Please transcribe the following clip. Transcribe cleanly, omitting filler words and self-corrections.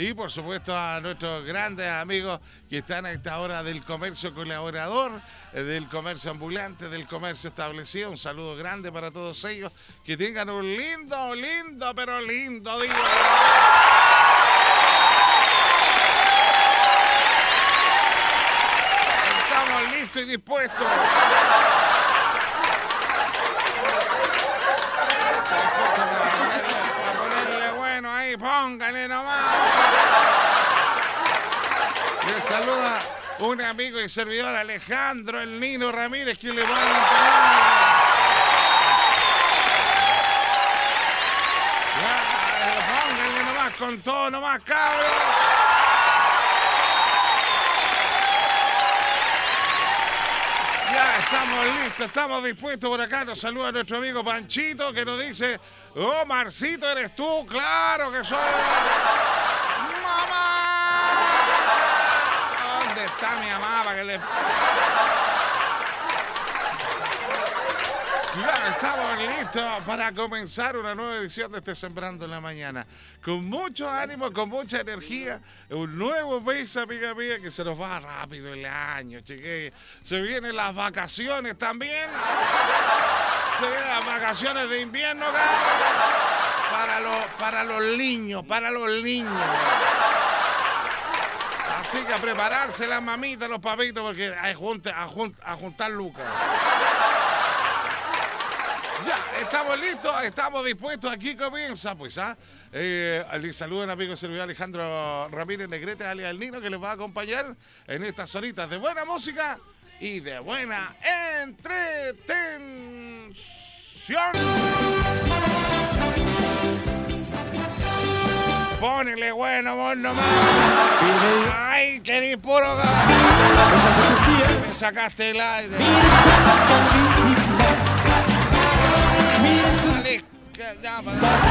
y por supuesto a nuestros grandes amigos que están a esta hora del comercio colaborador, del comercio ambulante, del comercio establecido. Un saludo grande para todos ellos. Que tengan un lindo, pero lindo día. Estamos listos y dispuestos. A ponerle bueno ahí, póngale nomás. Le saluda un amigo y servidor, Alejandro el Nino Ramírez, que le va a póngale nomás con todo nomás, cabrón. Ya estamos listos, estamos dispuestos. Por acá nos saluda nuestro amigo Panchito, que nos dice: oh, Marcito, ¿eres tú? Claro que soy. ¡Mamá! ¿Dónde está mi mamá para que le... Ya estamos listos para comenzar una nueva edición de este Sembrando en la Mañana. Con mucho ánimo, con mucha energía. Un nuevo mes, amiga mía, que se nos va rápido el año, chiquillos. Se vienen las vacaciones también. Se vienen las vacaciones de invierno, cabrón. Para los niños. Así que a prepararse las mamitas, los papitos, porque a juntar lucas. Ya, estamos listos, estamos dispuestos. Aquí comienza, pues, les saluda el amigo servidor Alejandro Ramírez Negrete, alias El Nino, que les va a acompañar en estas horitas de buena música y de buena entretención. Ponele bueno, vos nomás. Ay, que ni puro gato. Me sacaste el aire. Ya,